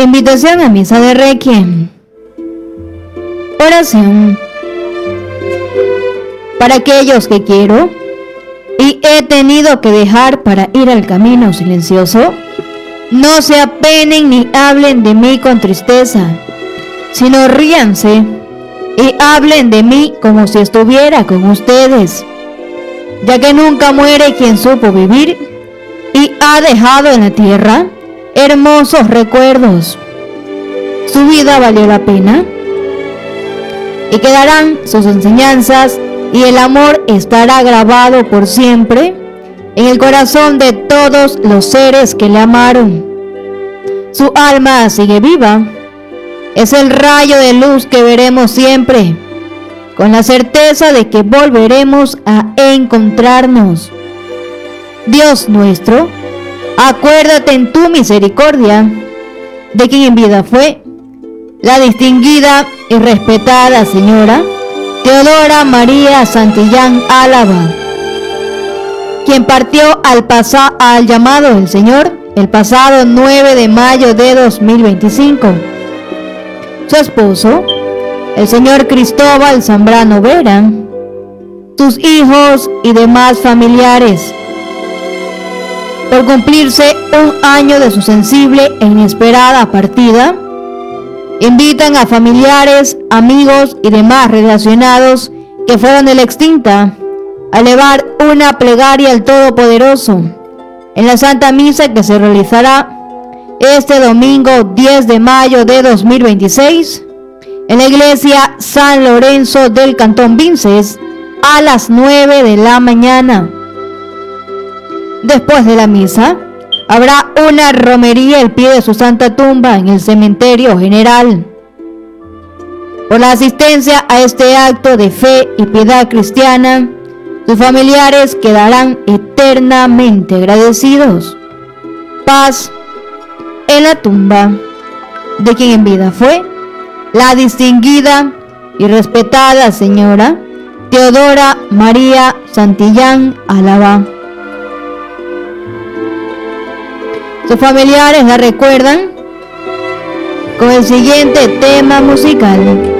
Invitación a misa de Requiem. Oración. Para aquellos que quiero y he tenido que dejar para ir al camino silencioso, no se apenen ni hablen de mí con tristeza, sino ríanse y hablen de mí como si estuviera con ustedes, ya que nunca muere quien supo vivir y ha dejado en la tierra hermosos recuerdos. Su vida valió la pena y quedarán sus enseñanzas y el amor estará grabado por siempre en el corazón de todos los seres que le amaron. Su alma sigue viva, es el rayo de luz que veremos siempre, con la certeza de que volveremos a encontrarnos. Dios nuestro, acuérdate en tu misericordia de quien en vida fue la distinguida y respetada señora Teodora María Santillán Álava, quien partió al llamado del Señor el pasado 9 de mayo de 2025. Su esposo, el señor Cristóbal Zambrano Vera, sus hijos y demás familiares, por cumplirse un año de su sensible e inesperada partida, invitan a familiares, amigos y demás relacionados que fueron de la extinta a elevar una plegaria al Todopoderoso en la Santa Misa que se realizará este domingo 10 de mayo de 2026 en la iglesia San Lorenzo del Cantón Vinces a las 9 de la mañana. Después de la misa, habrá una romería al pie de su santa tumba en el cementerio general. Por la asistencia a este acto de fe y piedad cristiana, sus familiares quedarán eternamente agradecidos. Paz en la tumba de quien en vida fue la distinguida y respetada señora Teodora María Santillán Álava. Sus familiares la recuerdan con el siguiente tema musical.